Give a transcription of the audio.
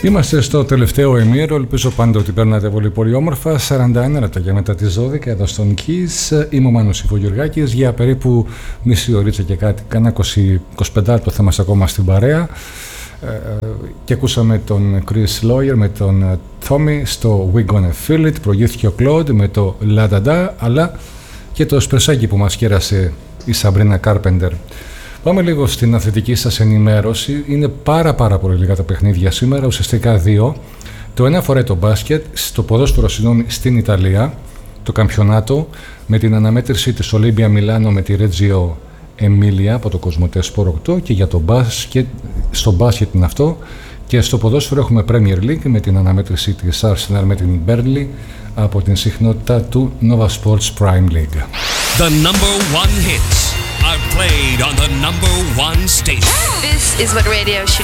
Είμαστε στο τελευταίο ημίρο, ελπίζω πάντα ότι παίρνατε πολύ όμορφα. 41 λεπτά για μετά τις 12 εδώ στον Kiss. Είμαι ο Μάνος Ιβογιουργάκης. Για περίπου μισή ωρίτσα και κάτι, κάνα 25 λεπτό θα είμαστε ακόμα στην παρέα. Και ακούσαμε τον Chris Lawyer με τον Tommy στο We Gonna Feel It. Προηγήθηκε ο Claude με το La Da Da, αλλά και το εσπρεσάκι που μας κέρασε η Sabrina Carpenter. Πάμε λίγο στην αθλητική σας ενημέρωση. Είναι πάρα πολύ λίγα τα παιχνίδια σήμερα, ουσιαστικά δύο. Το ένα αφορά το μπάσκετ, στο ποδόσφαιρο στην Ιταλία, το καμπιονάτο, με την αναμέτρηση της Ολύμπια Μιλάνο με τη Reggio Emilia από το Cosmote Sport 8, και για το μπάσκετ, στο μπάσκετ είναι αυτό, και στο ποδόσφαιρο έχουμε Premier League με την αναμέτρηση της Arsenal με την Burnley από την συχνότητα του Nova Sports Prime League. The number one hits are played on the number one station. This is what radio should